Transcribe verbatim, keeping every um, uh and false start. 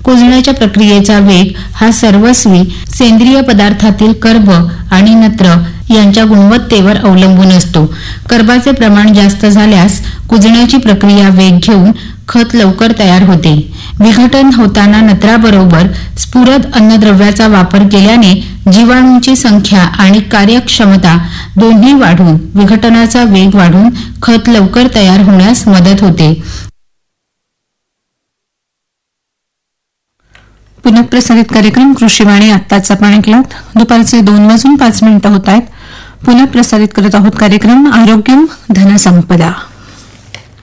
कुजण्याच्या प्रक्रियेचा वेग हा सर्वस्वी सेंद्रिय पदार्थातील कर्ब आणि नत्र यांच्या गुणवत्तेवर अवलंबून असतो. कर्बाचे प्रमाण जास्त झाल्यास कुजण्याची प्रक्रिया वेग घेऊन खत लवकर तयार होते. विघटन होताना नत्राबरोबर स्फुरद अन्नद्रव्याचा वापर केल्याने जीवाणूंची संख्या आणि कार्यक्षमता दोन्ही वाढून विघटनाचा वेग वाढून खत लवकर तयार होण्यास मदत होते. पुनःप्रसारित कार्यक्रम कृषीवाणी आत्ताच आपण ऐकलात. दुपारचे दोन वाजून पाच मिनिटं होत आहेत. पुनःप्रसारित करत आहोत कार्यक्रम आरोग्यम धनसंपदा.